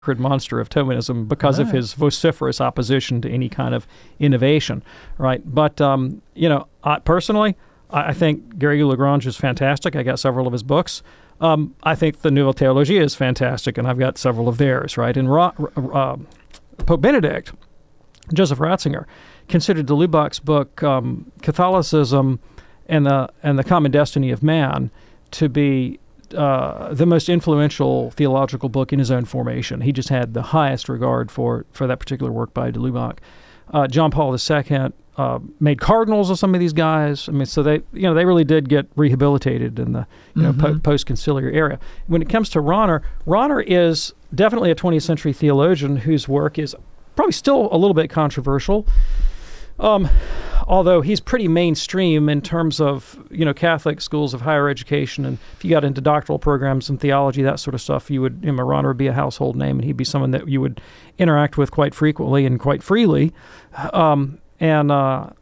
sacred monster of Thomism because of his vociferous opposition to any kind of innovation, right? But, personally, I think Gary Lagrange is fantastic. I got several of his books. I think the Nouvelle Théologie is fantastic, and I've got several of theirs, right? And Pope Benedict, Joseph Ratzinger, considered de Lubac's book, Catholicism and the Common Destiny of Man, to be the most influential theological book in his own formation. He just had the highest regard for that particular work by de Lubac. John Paul II made cardinals of some of these guys. I mean, so they really did get rehabilitated in the post-conciliar era. When it comes to Rahner is definitely a 20th century theologian whose work is probably still a little bit controversial. Although he's pretty mainstream in terms of, Catholic schools of higher education, and if you got into doctoral programs and theology, that sort of stuff, Rahner would be a household name, and he'd be someone that you would interact with quite frequently and quite freely. And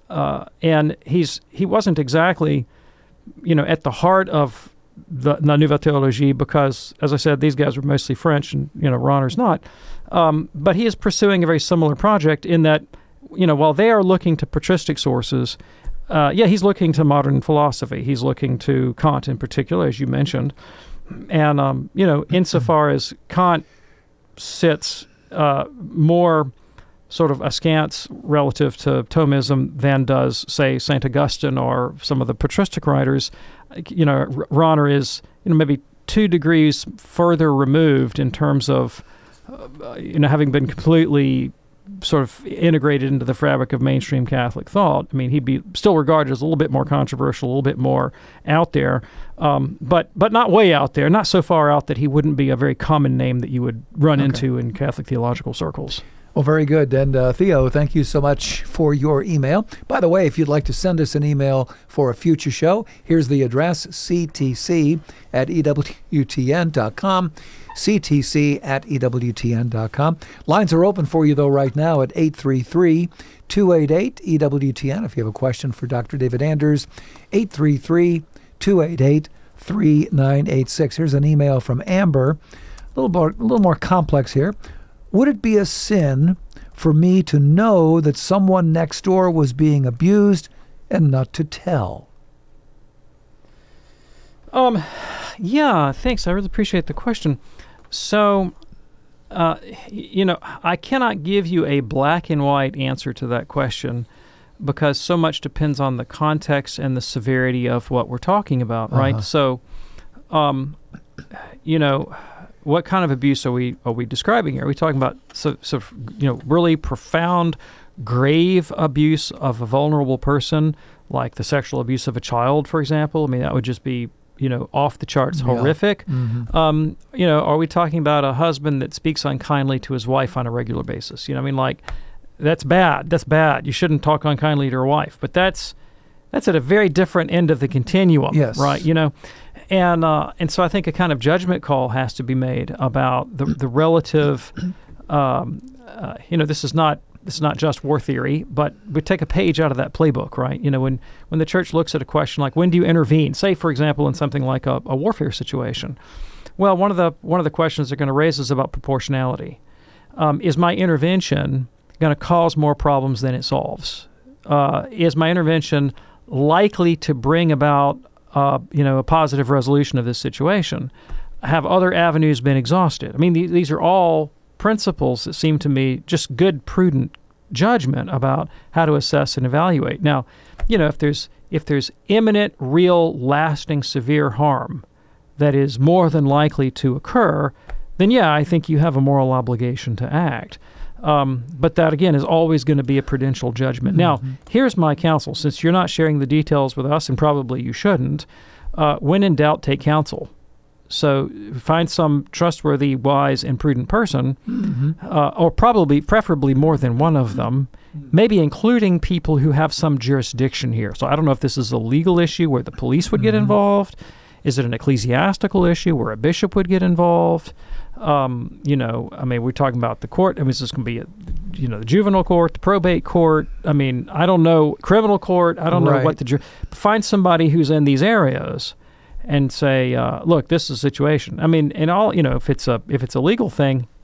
he wasn't exactly, at the heart of the Nouvelle Théologie because, as I said, these guys were mostly French, and Rahner's not. But he is pursuing a very similar project in that, while they are looking to patristic sources, he's looking to modern philosophy. He's looking to Kant in particular, as you mentioned. And, insofar as Kant sits more sort of askance relative to Thomism than does, say, St. Augustine or some of the patristic writers, Rahner is, maybe 2 degrees further removed in terms of, having been completely sort of integrated into the fabric of mainstream Catholic thought. I mean, he'd be still regarded as a little bit more controversial, a little bit more out there, but not way out there, not so far out that he wouldn't be a very common name that you would run into in Catholic theological circles. Well, very good. And Theo, thank you so much for your email. By the way, if you'd like to send us an email for a future show, here's the address, ctc@ewtn.com, ctc@ewtn.com. Lines are open for you, though, right now at 833-288-EWTN. If you have a question for Dr. David Anders, 833-288-3986. Here's an email from Amber, a little more complex here. Would it be a sin for me to know that someone next door was being abused and not to tell? Yeah, thanks. I really appreciate the question. So, I cannot give you a black and white answer to that question because so much depends on the context and the severity of what we're talking about, right? So, what kind of abuse are we describing here? Are we talking about really profound, grave abuse of a vulnerable person, like the sexual abuse of a child, for example? I mean, that would just be off the charts horrific. Mm-hmm. Are we talking about a husband that speaks unkindly to his wife on a regular basis? That's bad. That's bad. You shouldn't talk unkindly to your wife. But that's at a very different end of the continuum, right? And so I think a kind of judgment call has to be made about the relative. This is not just war theory, but we take a page out of that playbook, right? When the church looks at a question like when do you intervene, say for example in something like a warfare situation, well, one of the questions they're going to raise is about proportionality. Is my intervention going to cause more problems than it solves? Is my intervention likely to bring about a positive resolution of this situation? Have other avenues been exhausted? I mean, these are all principles that seem to me just good, prudent judgment about how to assess and evaluate. Now, if there's imminent, real, lasting, severe harm that is more than likely to occur, then I think you have a moral obligation to act. But that, again, is always going to be a prudential judgment. Now, here's my counsel. Since you're not sharing the details with us, and probably you shouldn't, when in doubt, take counsel. So find some trustworthy, wise, and prudent person, or preferably more than one of them, maybe including people who have some jurisdiction here. So I don't know if this is a legal issue where the police would get involved. Is it an ecclesiastical issue where a bishop would get involved? We're talking about the court. I mean, is this going to be the juvenile court, the probate court? I mean, I don't know, criminal court. I don't know what find somebody who's in these areas and say, look, this is a situation. I mean, if it's a legal thing,